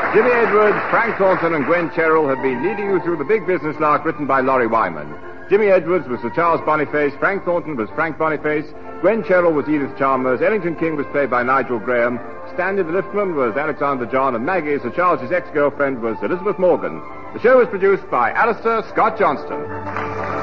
Jimmy Edwards, Frank Thornton, and Gwen Cherrill have been leading you through The Big Business Lark, written by Laurie Wyman. Jimmy Edwards was Sir Charles Boniface, Frank Thornton was Frank Boniface, Gwen Cherrill was Edith Chalmers, Ellington King was played by Nigel Graham, Stanley the Liftman was Alexander John, and Maggie, Sir Charles's ex-girlfriend, was Elizabeth Morgan. The show was produced by Alistair Scott Johnston.